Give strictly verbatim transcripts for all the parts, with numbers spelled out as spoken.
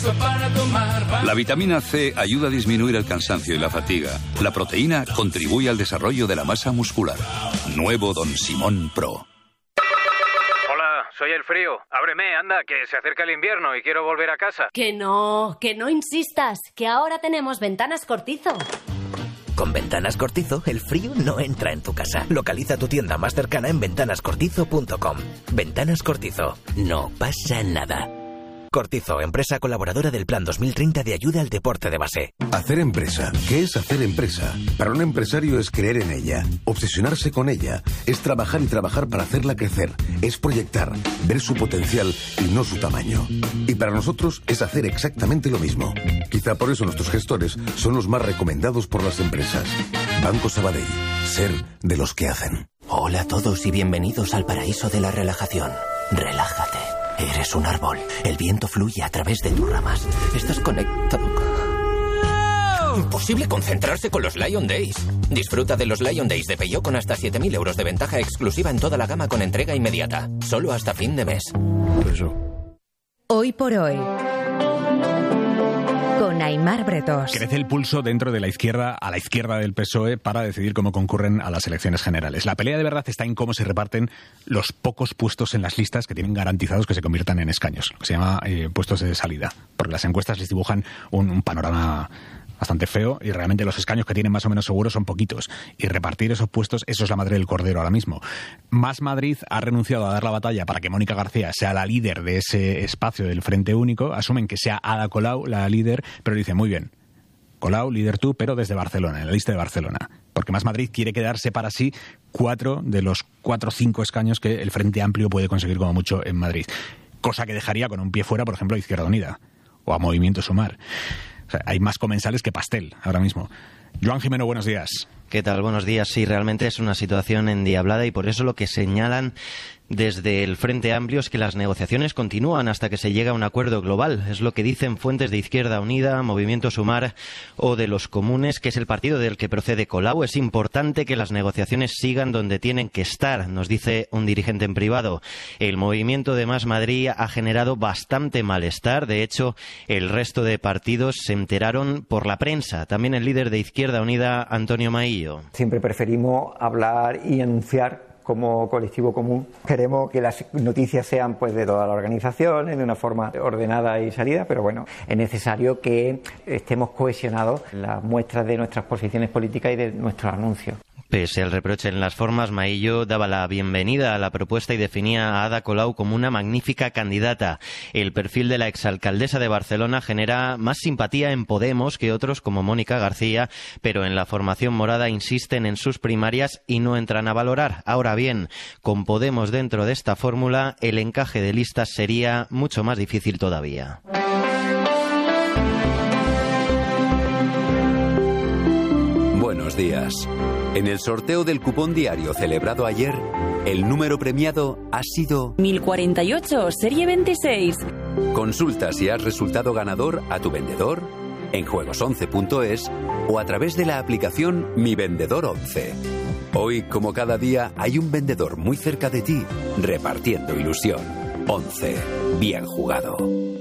listo para tomar. La vitamina C ayuda a disminuir el cansancio y la fatiga. La proteína contribuye al desarrollo de la masa muscular. Nuevo Don Simón Pro. Soy el frío. Ábreme, anda, que se acerca el invierno y quiero volver a casa. Que no, que no insistas, que ahora tenemos Ventanas Cortizo. Con Ventanas Cortizo, el frío no entra en tu casa. Localiza tu tienda más cercana en ventanas cortizo punto com. Ventanas Cortizo. No pasa nada. Cortizo, empresa colaboradora del Plan dos mil treinta de ayuda al deporte de base. Hacer empresa. ¿Qué es hacer empresa? Para un empresario es creer en ella, obsesionarse con ella, es trabajar y trabajar para hacerla crecer, es proyectar, ver su potencial y no su tamaño. Y para nosotros es hacer exactamente lo mismo. Quizá por eso nuestros gestores son los más recomendados por las empresas. Banco Sabadell. Ser de los que hacen. Hola a todos y bienvenidos al paraíso de la relajación. Relájate. Eres un árbol. El viento fluye a través de tus ramas. Estás conectado. Imposible concentrarse con los Lion Days. Disfruta de los Lion Days de Peugeot con hasta siete mil euros de ventaja exclusiva en toda la gama con entrega inmediata. Solo hasta fin de mes. Eso. Hoy por hoy. Con Aimar Bretos. Crece el pulso dentro de la izquierda, a la izquierda del P S O E, para decidir cómo concurren a las elecciones generales. La pelea de verdad está en cómo se reparten los pocos puestos en las listas que tienen garantizados que se conviertan en escaños, lo que se llama eh, puestos de salida, porque las encuestas les dibujan un, un panorama bastante feo y realmente los escaños que tienen más o menos seguros son poquitos. Y repartir esos puestos, eso es la madre del cordero ahora mismo. Más Madrid ha renunciado a dar la batalla para que Mónica García sea la líder de ese espacio del Frente Único. Asumen que sea Ada Colau la líder, pero dicen, muy bien, Colau, líder tú, pero desde Barcelona, en la lista de Barcelona. Porque Más Madrid quiere quedarse para sí cuatro de los cuatro o cinco escaños que el Frente Amplio puede conseguir como mucho en Madrid. Cosa que dejaría con un pie fuera, por ejemplo, a Izquierda Unida o a Movimiento Sumar. O sea, hay más comensales que pastel ahora mismo. Joan Jimeno, buenos días. ¿Qué tal? Buenos días. Sí, realmente es una situación endiablada y por eso lo que señalan desde el Frente Amplio es que las negociaciones continúan hasta que se llegue a un acuerdo global. Es lo que dicen fuentes de Izquierda Unida, Movimiento Sumar o de los Comunes, que es el partido del que procede Colau. Es importante que las negociaciones sigan donde tienen que estar, nos dice un dirigente en privado. El movimiento de Más Madrid ha generado bastante malestar. De hecho, el resto de partidos se enteraron por la prensa. También el líder de Izquierda Unida, Antonio Maillo. Siempre preferimos hablar y anunciar como colectivo común. Queremos que las noticias sean pues de todas las organizaciones, de una forma ordenada y salida, pero bueno, es necesario que estemos cohesionados en las muestras de nuestras posiciones políticas y de nuestros anuncios. Pese al reproche en las formas, Maillo daba la bienvenida a la propuesta y definía a Ada Colau como una magnífica candidata. El perfil de la exalcaldesa de Barcelona genera más simpatía en Podemos que otros como Mónica García, pero en la formación morada insisten en sus primarias y no entran a valorar. Ahora bien, con Podemos dentro de esta fórmula, el encaje de listas sería mucho más difícil todavía. Buenos días. En el sorteo del cupón diario celebrado ayer, el número premiado ha sido mil cuarenta y ocho, serie veintiséis. Consulta si has resultado ganador a tu vendedor, en juegos once punto es o a través de la aplicación Mi Vendedor once. Hoy, como cada día, hay un vendedor muy cerca de ti, repartiendo ilusión. once. Bien jugado.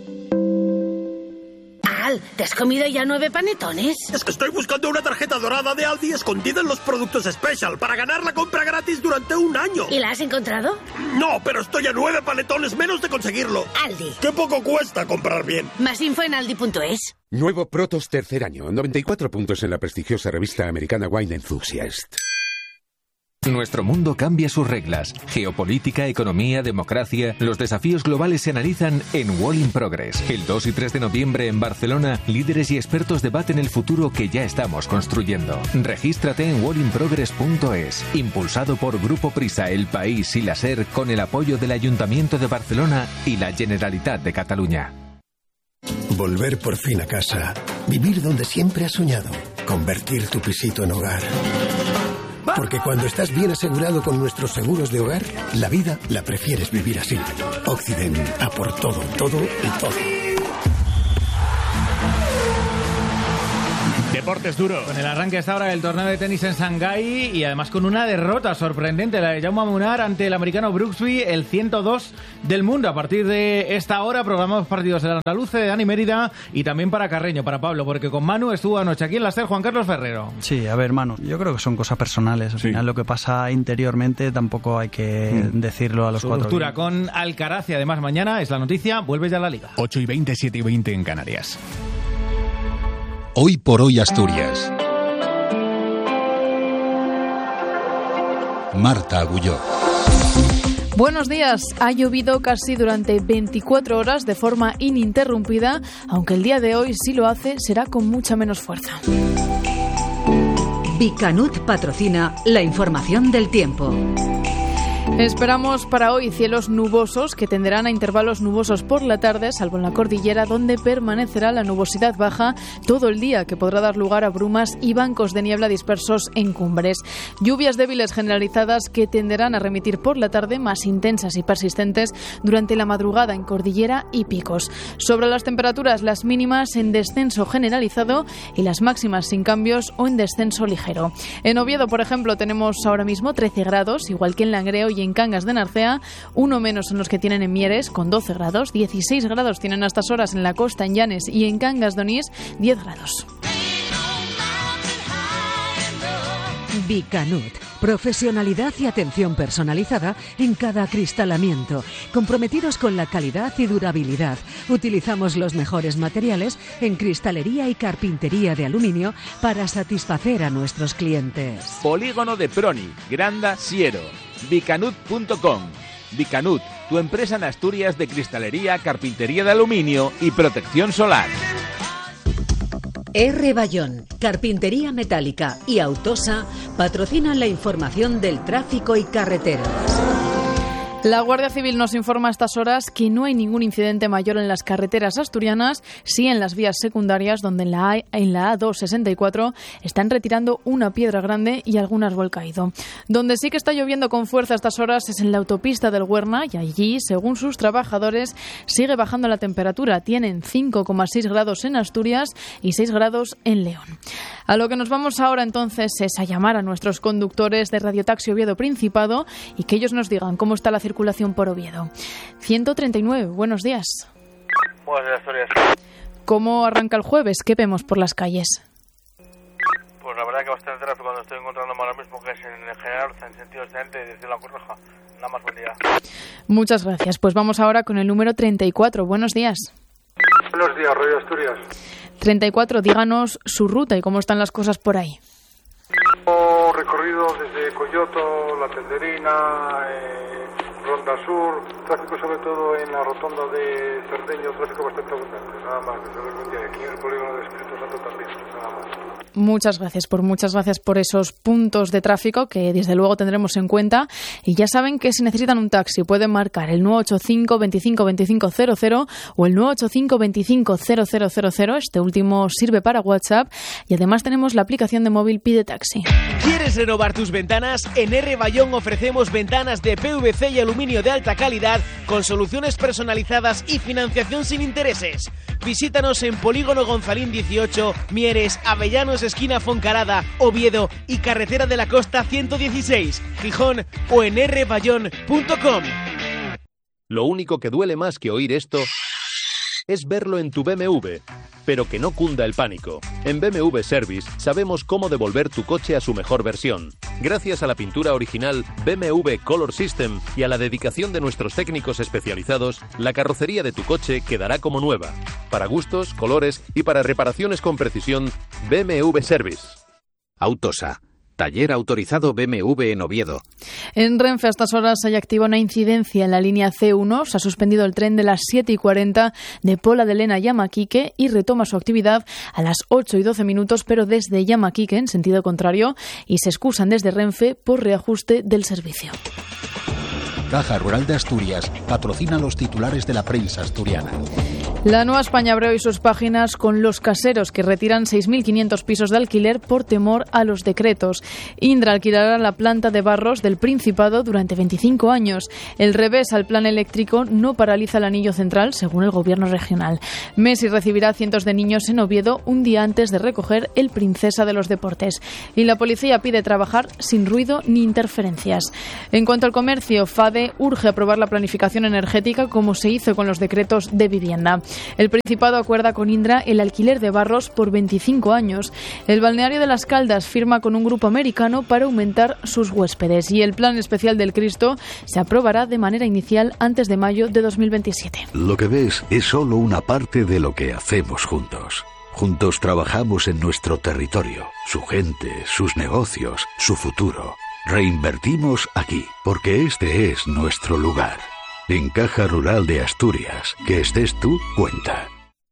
Al, ¿te has comido ya nueve panetones? Es que estoy buscando una tarjeta dorada de Aldi escondida en los productos Special para ganar la compra gratis durante un año. ¿Y la has encontrado? No, pero estoy a nueve panetones menos de conseguirlo. Aldi. ¡Qué poco cuesta comprar bien! Más info en aldi punto es. Nuevo Protos tercer año, noventa y cuatro puntos en la prestigiosa revista americana Wine Enthusiast. Nuestro mundo cambia sus reglas. Geopolítica, economía, democracia. Los desafíos globales se analizan en Wall in Progress. El dos y tres de noviembre en Barcelona, líderes y expertos debaten el futuro que ya estamos construyendo. Regístrate en wall in progress punto es. Impulsado por Grupo Prisa, El País y la SER, con el apoyo del Ayuntamiento de Barcelona y la Generalitat de Cataluña. Volver por fin a casa. Vivir donde siempre has soñado. Convertir tu pisito en hogar. Porque cuando estás bien asegurado con nuestros seguros de hogar, la vida la prefieres vivir así. Occident, a por todo, todo y todo. deportes duros. Con el arranque hasta ahora del torneo de tenis en Shanghái y además con una derrota sorprendente, la de Jaume Munar ante el americano Brooksby, el ciento dos del mundo. A partir de esta hora programamos partidos del Andaluce, de Dani Mérida y también para Carreño, para Pablo, porque con Manu estuvo anoche aquí en la SER Juan Carlos Ferrero. Sí, a ver, Manu, yo creo que son cosas personales. Al sí. final lo que pasa interiormente tampoco hay que mm. decirlo a los Su cuatro. Ruptura con Alcaraz y además mañana es la noticia, vuelve ya a la Liga. ocho y veinte, siete y veinte en Canarias. Hoy por hoy Asturias. Marta Agulló. Buenos días. Ha llovido casi durante veinticuatro horas de forma ininterrumpida, aunque el día de hoy, si lo hace, será con mucha menos fuerza. Bicanut patrocina la información del tiempo. Esperamos para hoy cielos nubosos que tenderán a intervalos nubosos por la tarde, salvo en la cordillera, donde permanecerá la nubosidad baja todo el día, que podrá dar lugar a brumas y bancos de niebla dispersos en cumbres. Lluvias débiles generalizadas que tenderán a remitir por la tarde, más intensas y persistentes durante la madrugada en cordillera y picos. Sobre las temperaturas, las mínimas en descenso generalizado y las máximas sin cambios o en descenso ligero. En Oviedo, por ejemplo, tenemos ahora mismo trece grados, igual que en Langreo y en Cangas de Narcea, uno menos son los que tienen en Mieres, con doce grados, dieciséis grados tienen a estas horas en la costa, en Llanes y en Cangas de Onís, diez grados. Bicanut, profesionalidad y atención personalizada en cada acristalamiento, comprometidos con la calidad y durabilidad. Utilizamos los mejores materiales en cristalería y carpintería de aluminio para satisfacer a nuestros clientes. Polígono de Proni, Granda, Siero. Bicanut punto com. Bicanut, tu empresa en Asturias de cristalería, carpintería de aluminio y protección solar. R. Bayón, Carpintería Metálica y Autosa patrocinan la información del tráfico y carreteras. La Guardia Civil nos informa a estas horas que no hay ningún incidente mayor en las carreteras asturianas, sí en las vías secundarias, donde en la, A, en la A doscientos sesenta y cuatro están retirando una piedra grande y algún árbol caído. Donde sí que está lloviendo con fuerza a estas horas es en la autopista del Huerna, y allí, según sus trabajadores, sigue bajando la temperatura. Tienen cinco coma seis grados en Asturias y seis grados en León. A lo que nos vamos ahora entonces es a llamar a nuestros conductores de Radiotaxi Oviedo Principado y que ellos nos digan cómo está la circulación por Oviedo. ciento treinta y nueve, buenos días. Buenos días, Asturias. ¿Cómo arranca el jueves? ¿Qué vemos por las calles? Pues la verdad que bastante tráfico cuando estoy encontrando ahora mismo, que es en general, en sentido excelente y dirección La Cruz Roja. Nada más, buen día. Muchas gracias. Pues vamos ahora con el número treinta y cuatro. Buenos días. Buenos días, Radio Asturias. treinta y cuatro, díganos su ruta y cómo están las cosas por ahí. Recorrido desde Coyoto, La Tenderina, eh, Ronda Sur, tráfico sobre todo en la rotonda de Cerdeño, tráfico bastante abundante, nada más, desde luego un día aquí en el polígono de Espíritu Santo también, nada más. Muchas gracias por muchas gracias por esos puntos de tráfico que desde luego tendremos en cuenta, y ya saben que si necesitan un taxi pueden marcar el nueve ocho cinco, veinticinco, veinticinco cero cero o el nueve ocho cinco, veinticinco cero cero cero cero. Este último sirve para WhatsApp y además tenemos la aplicación de móvil Pide Taxi. ¿Quieres renovar tus ventanas? En R. Bayón ofrecemos ventanas de P V C y aluminio de alta calidad con soluciones personalizadas y financiación sin intereses. Visítanos en Polígono Gonzalín dieciocho, Mieres, Avellanos, esquina Foncarada, Oviedo y Carretera de la Costa ciento dieciséis, Gijón, o en r bayón punto com. Lo único que duele más que oír esto es verlo en tu B M W, pero que no cunda el pánico. En B M W Service sabemos cómo devolver tu coche a su mejor versión. Gracias a la pintura original B M W Color System y a la dedicación de nuestros técnicos especializados, la carrocería de tu coche quedará como nueva. Para gustos, colores y para reparaciones con precisión, B M W Service. Autosa. Taller autorizado B M W en Oviedo. En Renfe a estas horas hay activa una incidencia en la línea C uno. Se ha suspendido el tren de las siete y cuarenta de Pola de Lena a Llamaquique y retoma su actividad a las ocho y doce minutos, pero desde Llamaquique en sentido contrario, y se excusan desde Renfe por reajuste del servicio. Caja Rural de Asturias patrocina los titulares de la prensa asturiana. La Nueva España abre hoy sus páginas con los caseros que retiran seis mil quinientos pisos de alquiler por temor a los decretos. Indra alquilará la planta de Barros del Principado durante veinticinco años. El revés al plan eléctrico no paraliza el anillo central, según el gobierno regional. Messi recibirá a cientos de niños en Oviedo un día antes de recoger el Princesa de los Deportes. Y la policía pide trabajar sin ruido ni interferencias. En cuanto al comercio, FADE urge aprobar la planificación energética como se hizo con los decretos de vivienda. El Principado acuerda con Indra el alquiler de Barros por veinticinco años. El balneario de Las Caldas firma con un grupo americano para aumentar sus huéspedes. Y el plan especial del Cristo se aprobará de manera inicial antes de mayo de dos mil veintisiete. Lo que ves es solo una parte de lo que hacemos juntos. Juntos trabajamos en nuestro territorio, su gente, sus negocios, su futuro. Reinvertimos aquí, porque este es nuestro lugar. En Caja Rural de Asturias, que estés tú, cuenta.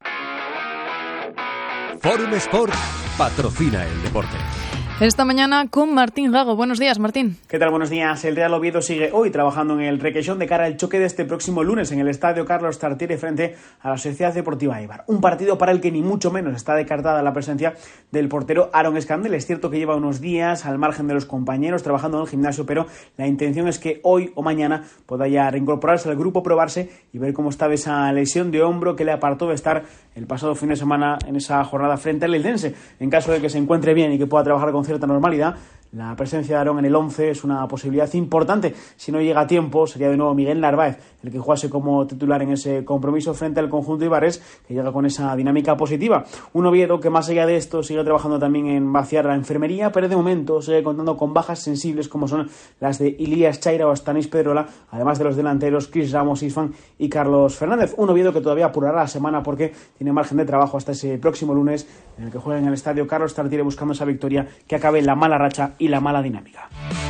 Forum Sport patrocina el deporte. Esta mañana con Martín Gago. Buenos días, Martín. ¿Qué tal? Buenos días. El Real Oviedo sigue hoy trabajando en el requeixón de cara al choque de este próximo lunes en el Estadio Carlos Tartiere frente a la Sociedad Deportiva Eibar. Un partido para el que ni mucho menos está descartada la presencia del portero Aaron Escandel. Es cierto que lleva unos días al margen de los compañeros trabajando en el gimnasio, pero la intención es que hoy o mañana pueda ya reincorporarse al grupo, probarse y ver cómo estaba esa lesión de hombro que le apartó de estar el pasado fin de semana en esa jornada frente al Eldense. En caso de que se encuentre bien y que pueda trabajar con cierta normalidad, la presencia de Aarón en el once es una posibilidad importante. Si no llega a tiempo, sería de nuevo Miguel Narváez el que jugase como titular en ese compromiso frente al conjunto ibarés, que llega con esa dinámica positiva. Un Oviedo que, más allá de esto, sigue trabajando también en vaciar la enfermería, pero de momento sigue contando con bajas sensibles como son las de Ilías Chaira o Stanis Pedrola, además de los delanteros Chris Ramos, Isfan y Carlos Fernández. Un Oviedo que todavía apurará la semana porque tiene margen de trabajo hasta ese próximo lunes, en el que juega en el Estadio Carlos Tartiere buscando esa victoria que acabe la mala racha y la mala dinámica.